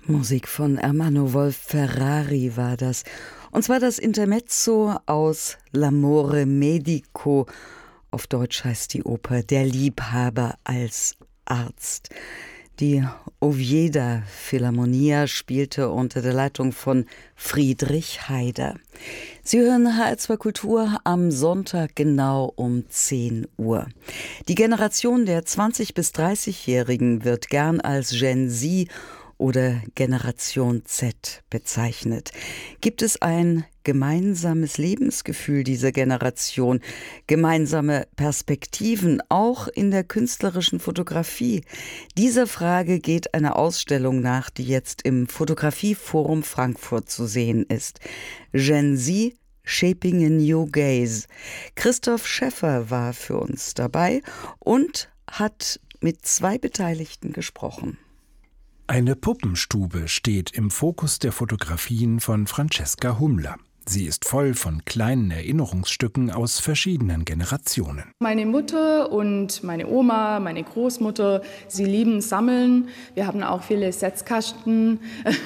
Musik von Ermanno Wolf Ferrari war das. Und zwar das Intermezzo aus L'amore medico. Auf Deutsch heißt die Oper Der Liebhaber als Arzt. Die Oviedo Philharmonia spielte unter der Leitung von Friedrich Heider. Sie hören HR2 Kultur am Sonntag genau um 10 Uhr. Die Generation der 20- bis 30-Jährigen wird gern als Gen Z oder Generation Z bezeichnet. Gibt es ein gemeinsames Lebensgefühl dieser Generation, gemeinsame Perspektiven, auch in der künstlerischen Fotografie? Dieser Frage geht eine Ausstellung nach, die jetzt im Fotografieforum Frankfurt zu sehen ist. Gen Z, Shaping a New Gaze. Christoph Schäffer war für uns dabei und hat mit 2 Beteiligten gesprochen. Eine Puppenstube steht im Fokus der Fotografien von Francesca Hummler. Sie ist voll von kleinen Erinnerungsstücken aus verschiedenen Generationen. Meine Mutter und meine Oma, meine Großmutter, sie lieben Sammeln. Wir haben auch viele Setzkasten.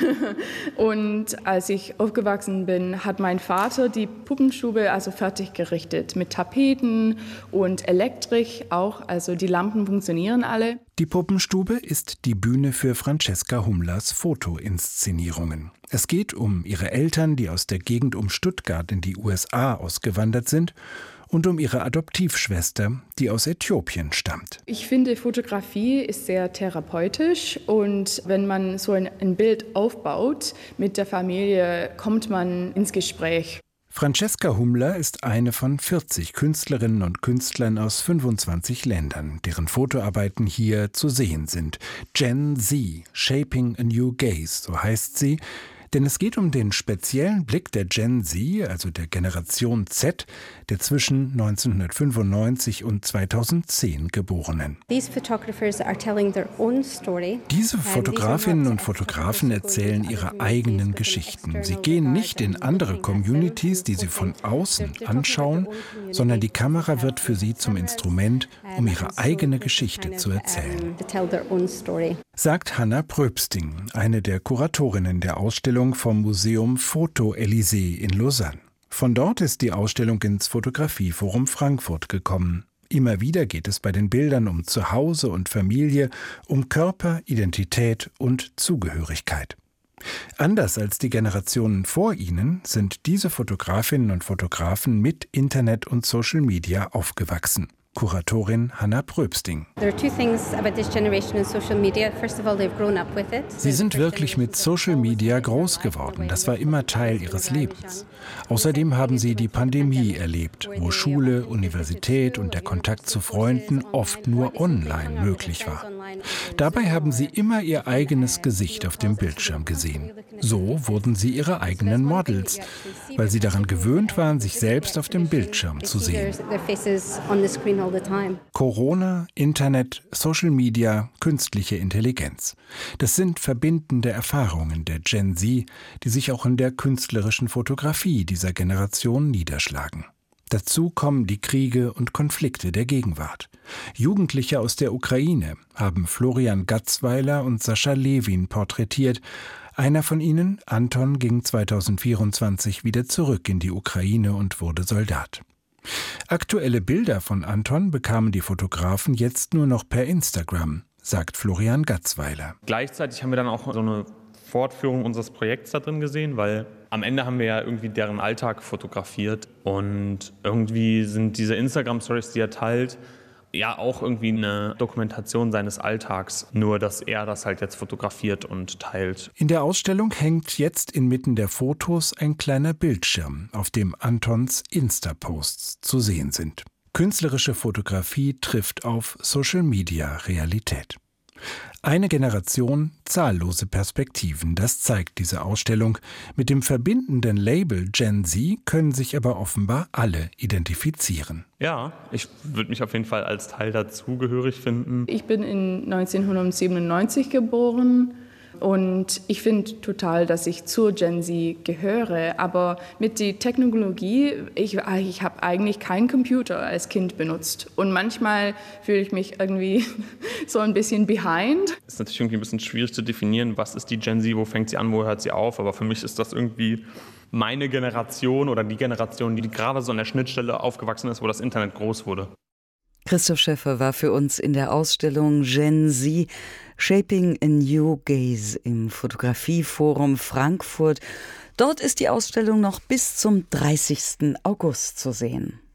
Und als ich aufgewachsen bin, hat mein Vater die Puppenstube also fertig gerichtet mit Tapeten und Elektrik auch. Also die Lampen funktionieren alle. Die Puppenstube ist die Bühne für Francesca Hummlers Fotoinszenierungen. Es geht um ihre Eltern, die aus der Gegend um Stuttgart in die USA ausgewandert sind, und um ihre Adoptivschwester, die aus Äthiopien stammt. Ich finde, Fotografie ist sehr therapeutisch, und wenn man so ein Bild aufbaut mit der Familie, kommt man ins Gespräch. Francesca Hummler ist eine von 40 Künstlerinnen und Künstlern aus 25 Ländern, deren Fotoarbeiten hier zu sehen sind. Gen Z, Shaping a New Gaze, so heißt sie. Denn es geht um den speziellen Blick der Gen Z, also der Generation Z, der zwischen 1995 und 2010 Geborenen. Diese Fotografinnen und Fotografen erzählen ihre eigenen Geschichten. Sie gehen nicht in andere Communities, die sie von außen anschauen, sondern die Kamera wird für sie zum Instrument, um ihre eigene Geschichte zu erzählen. Sagt Hanna Pröbsting, eine der Kuratorinnen der Ausstellung vom Museum Photo Élysée in Lausanne. Von dort ist die Ausstellung ins Fotografieforum Frankfurt gekommen. Immer wieder geht es bei den Bildern um Zuhause und Familie, um Körper, Identität und Zugehörigkeit. Anders als die Generationen vor ihnen sind diese Fotografinnen und Fotografen mit Internet und Social Media aufgewachsen. Kuratorin Hanna Pröbsting. Sie sind wirklich mit Social Media groß geworden. Das war immer Teil ihres Lebens. Außerdem haben sie die Pandemie erlebt, wo Schule, Universität und der Kontakt zu Freunden oft nur online möglich war. Dabei haben sie immer ihr eigenes Gesicht auf dem Bildschirm gesehen. So wurden sie ihre eigenen Models, weil sie daran gewöhnt waren, sich selbst auf dem Bildschirm zu sehen. Corona, Internet, Social Media, künstliche Intelligenz. Das sind verbindende Erfahrungen der Gen Z, die sich auch in der künstlerischen Fotografie dieser Generation niederschlagen. Dazu kommen die Kriege und Konflikte der Gegenwart. Jugendliche aus der Ukraine haben Florian Gatzweiler und Sascha Lewin porträtiert. Einer von ihnen, Anton, ging 2024 wieder zurück in die Ukraine und wurde Soldat. Aktuelle Bilder von Anton bekamen die Fotografen jetzt nur noch per Instagram, sagt Florian Gatzweiler. Gleichzeitig haben wir dann auch so eine Fortführung unseres Projekts da drin gesehen, weil am Ende haben wir ja irgendwie deren Alltag fotografiert, und irgendwie sind diese Instagram-Stories, die er teilt, ja auch irgendwie eine Dokumentation seines Alltags, nur dass er das halt jetzt fotografiert und teilt. In der Ausstellung hängt jetzt inmitten der Fotos ein kleiner Bildschirm, auf dem Antons Insta-Posts zu sehen sind. Künstlerische Fotografie trifft auf Social-Media-Realität. Eine Generation, zahllose Perspektiven, das zeigt diese Ausstellung. Mit dem verbindenden Label Gen Z können sich aber offenbar alle identifizieren. Ja, ich würde mich auf jeden Fall als Teil dazugehörig finden. Ich bin in 1997 geboren. Und ich finde total, dass ich zur Gen Z gehöre. Aber mit der Technologie, ich habe eigentlich keinen Computer als Kind benutzt. Und manchmal fühle ich mich irgendwie so ein bisschen behind. Es ist natürlich irgendwie ein bisschen schwierig zu definieren, was ist die Gen Z, wo fängt sie an, wo hört sie auf. Aber für mich ist das irgendwie meine Generation oder die Generation, die gerade so an der Schnittstelle aufgewachsen ist, wo das Internet groß wurde. Christoph Schäffer war für uns in der Ausstellung Gen Z Shaping a New Gaze im Fotografieforum Frankfurt. Dort ist die Ausstellung noch bis zum 30. August zu sehen.